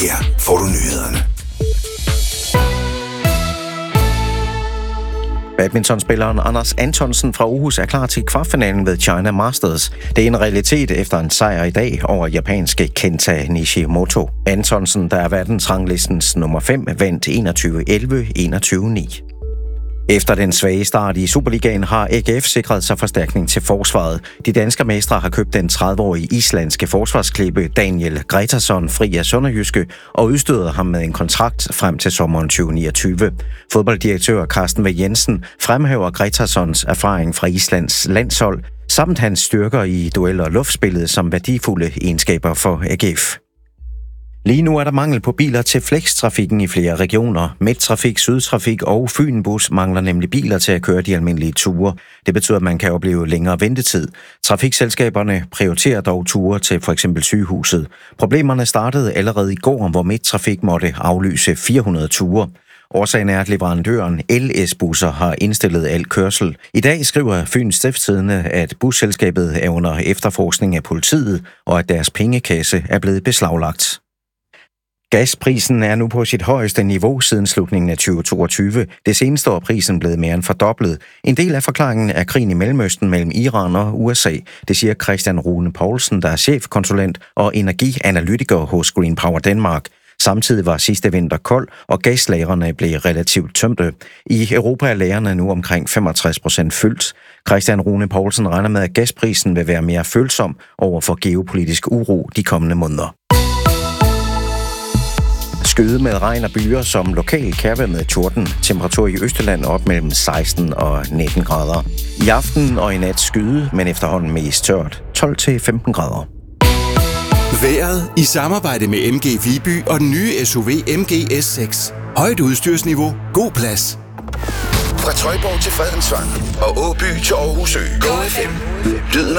Her får du nyhederne. Badmintonspilleren Anders Antonsen fra Aarhus er klar til kvartfinalen ved China Masters. Det er en realitet efter en sejr i dag over japanske Kenta Nishimoto. Antonsen, der er verdensranglistens nummer 5, vandt 21-11, 21-9. Efter den svage start i Superligaen har AGF sikret sig forstærkning til forsvaret. De danske mestre har købt den 30-årige islandske forsvarsklippe Daniel Gretarsson fri af Sønderjyske og udstøder ham med en kontrakt frem til sommeren 2029. Fodbolddirektør Carsten V. Jensen fremhæver Gretarssons erfaring fra Islands landshold samt hans styrker i duel- og luftspillet som værdifulde egenskaber for AGF. Lige nu er der mangel på biler til flextrafikken i flere regioner. Midttrafik, Sydtrafik og Fynbus mangler nemlig biler til at køre de almindelige ture. Det betyder, at man kan opleve længere ventetid. Trafikselskaberne prioriterer dog ture til f.eks. sygehuset. Problemerne startede allerede i går, hvor Midttrafik måtte aflyse 400 ture. Årsagen er, at leverandøren LS-busser har indstillet al kørsel. I dag skriver Fyns Stiftstidende, at busselskabet er under efterforskning af politiet, og at deres pengekasse er blevet beslaglagt. Gasprisen er nu på sit højeste niveau siden slutningen af 2022. Det seneste år er prisen blevet mere end fordoblet. En del af forklaringen er krigen i Mellemøsten mellem Iran og USA. Det siger Christian Rune Poulsen, der er chefkonsulent og energianalytiker hos Green Power Denmark. Samtidig var sidste vinter kold, og gaslagrene blev relativt tømte. I Europa er lagrene nu omkring 65% fyldt. Christian Rune Poulsen regner med, at gasprisen vil være mere følsom over for geopolitisk uro de kommende måneder. Skyde med regn og byer som lokal kærvejr med torden. Temperatur i Østjylland op mellem 16 og 19 grader. I aften og i nat skyde, men efterhånden mest tørt. 12-15 grader. Vejret i samarbejde med MG Viby og den nye SUV MG S6. Højt udstyrsniveau, god plads. Fra Trøjborg til Fredensvang og Åby til Aarhus Ø. Go FM. Lyden